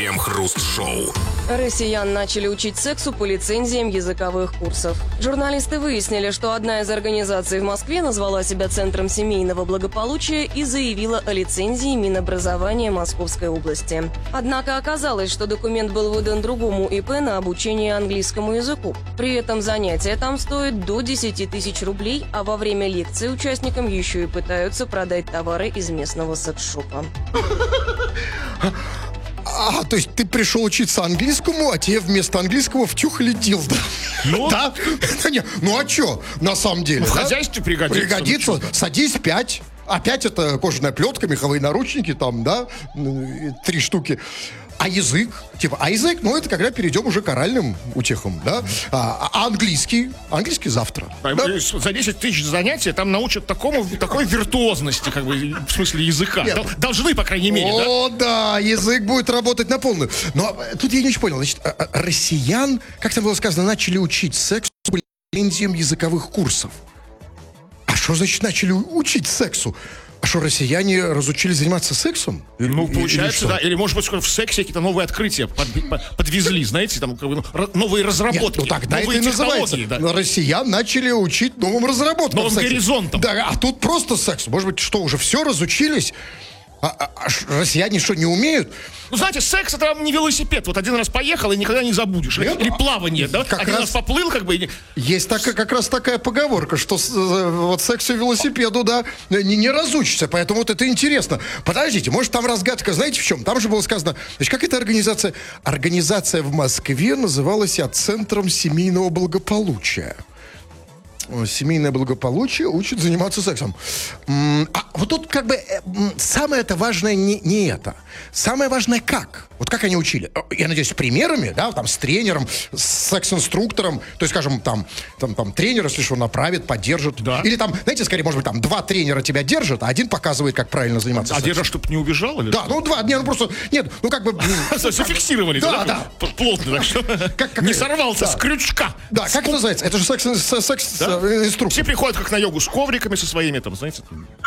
Крем-хруст-шоу. Россиян начали учить сексу по лицензиям языковых курсов. Журналисты выяснили, что одна из организаций в Москве назвала себя Центром семейного благополучия и заявила о лицензии Минобразования Московской области. Однако оказалось, что документ был выдан другому ИП на обучение английскому языку. При этом занятия там стоят до 10 тысяч рублей, а во время лекции участникам еще и пытаются продать товары из местного секс-шопа. То есть ты пришел учиться английскому, а тебе вместо английского втюхали дилдо. Ну, да? Ну а что, на самом деле? В хозяйстве пригодится. Пригодится. Садись 5. Опять это кожаная плетка, меховые наручники, там, да, 3 штуки. А язык? Ну, это когда перейдем уже к оральным утехам, да? А английский? Английский завтра. Да? За 10 тысяч занятий там научат такой виртуозности, как бы, в смысле языка. Нет. Должны, по крайней мере, да? О, да, язык будет работать на полную. Но тут я не очень понял. Значит, россиян, как там было сказано, начали учить сексу по лицензиям языковых курсов. А что значит начали учить сексу? А что, россияне разучились заниматься сексом? Ну, получается, да. Или, может быть, в сексе какие-то новые открытия подвезли, знаете, там новые разработки. Нет, ну тогда новые это и называется. Да. Россиян начали учить новым разработкам. Новым горизонтам. Да, а тут просто секс. Может быть, что, уже все разучились? А россияне что, не умеют? Ну, знаете, секс — это не велосипед. Вот один раз поехал и никогда не забудешь. Или плавание, да? Один раз поплыл, как бы... Есть как раз такая поговорка, что вот секс и велосипеду, да, не разучишься. Поэтому вот это интересно. Подождите, может, там разгадка, знаете, в чем? Там же было сказано, значит, как эта организация? Организация в Москве называлась Центром семейного благополучия. Семейное благополучие учит заниматься сексом. А вот тут как бы самое это важное не это. Самое важное как. Вот как они учили. Я надеюсь, с примерами, да, там, с тренером, с секс-инструктором. То есть, скажем, там тренер, если что, направит, поддержит. Да. Или там, знаете, скорее, может быть, там 2 тренера тебя держат, а один показывает, как правильно заниматься сексом. А держат, чтобы не убежал? Или да, ну 2, просто, нет, ну как бы... Зафиксировали, да? Плотно, так что не сорвался с крючка. Да, как это называется? Это же секс-инструктор. Все приходят как на йогу с ковриками со своими, там, знаете,